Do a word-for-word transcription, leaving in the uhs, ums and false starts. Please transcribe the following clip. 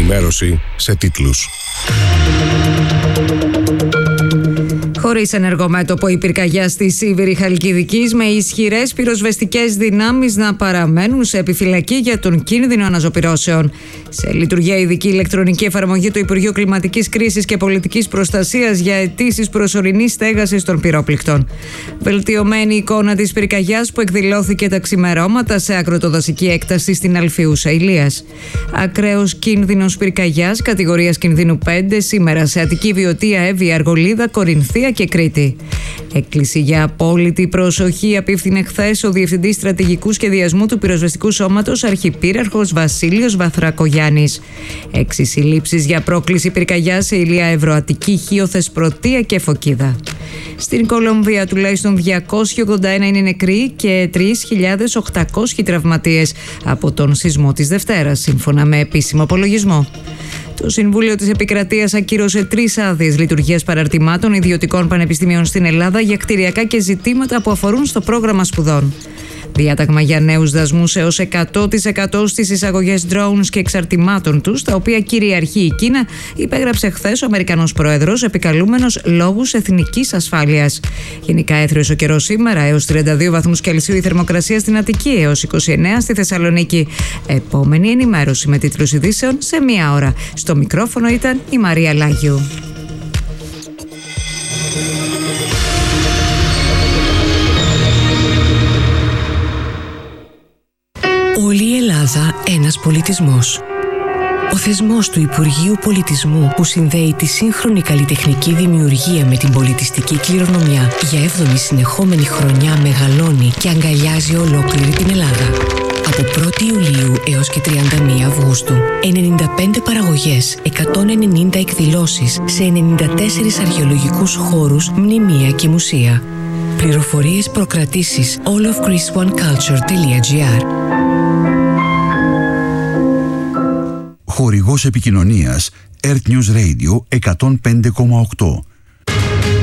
ενημέρωση σε τίτλους. Χωρίς ενεργό μέτωπο η πυρκαγιά στη Σίβηρη Χαλκιδικής, με ισχυρές πυροσβεστικές δυνάμεις να παραμένουν σε επιφυλακή για τον κίνδυνο αναζωπυρώσεων. Σε λειτουργία ειδική ηλεκτρονική εφαρμογή του Υπουργείου Κλιματικής Κρίσης και Πολιτικής Προστασίας για αιτήσεις προσωρινής στέγασης των πυρόπληκτων. Βελτιωμένη εικόνα της πυρκαγιάς που εκδηλώθηκε τα ξημερώματα σε ακροτοδασική έκταση στην Αλφιούσα Ηλίας. Ακραίος κίνδυνος πυρκαγιάς κατηγορίας κινδύνου πέντε σήμερα σε Αττική, Βιωτία, Εύβοια, Αργολίδα, Κορινθία και Κρήτη. Έκκληση για απόλυτη προσοχή απίφθινε χθες ο Διευθυντής Στρατηγικού Σχεδιασμού του Πυροσβεστικού Σώματος, Αρχιπύραρχος Βασίλειος Βαθρακογιάννης. Έξι συλλήψεις για πρόκληση πυρκαγιάς σε Ηλία, Ευρωαττική, Χίο, Θεσπρωτεία και Φωκίδα. Στην Κολομβία τουλάχιστον διακόσιοι ογδόντα ένα είναι νεκροί και τρεις χιλιάδες οκτακόσιοι τραυματίες από τον σεισμό της Δευτέρας, σύμφωνα με επίσημο απολογισμό. Το Συμβούλιο της Επικρατείας ακύρωσε τρεις άδειες λειτουργίας παραρτημάτων ιδιωτικών πανεπιστημίων στην Ελλάδα για κτηριακά και ζητήματα που αφορούν στο πρόγραμμα σπουδών. Διάταγμα για νέους δασμούς έως εκατό τοις εκατό στις εισαγωγές drones και εξαρτημάτων τους, τα οποία κυριαρχεί η Κίνα, υπέγραψε χθες ο Αμερικανός Πρόεδρος, επικαλούμενος λόγους εθνικής ασφάλειας. Γενικά έθριος ο καιρός σήμερα, έως τριάντα δύο βαθμούς Κελσίου η θερμοκρασία στην Αττική, έως είκοσι εννέα στη Θεσσαλονίκη. Επόμενη ενημέρωση με τίτλους ειδήσεων σε μία ώρα. Στο μικρόφωνο ήταν η Μαρία Λάγιου. Όλη η Ελλάδα ένας πολιτισμός. Ο θεσμός του Υπουργείου Πολιτισμού που συνδέει τη σύγχρονη καλλιτεχνική δημιουργία με την πολιτιστική κληρονομιά για έβδομη συνεχόμενη χρονιά μεγαλώνει και αγκαλιάζει ολόκληρη την Ελλάδα. Από πρώτη Ιουλίου έως και τριάντα μία Αυγούστου, ενενήντα πέντε παραγωγές, εκατόν ενενήντα εκδηλώσεις σε ενενήντα τέσσερις αρχαιολογικούς χώρους, μνημεία και μουσεία. Πληροφορίες, προκρατήσεις all of greece one culture dot gr. Χορηγός επικοινωνίας Earth News Radio εκατόν πέντε κόμμα οκτώ.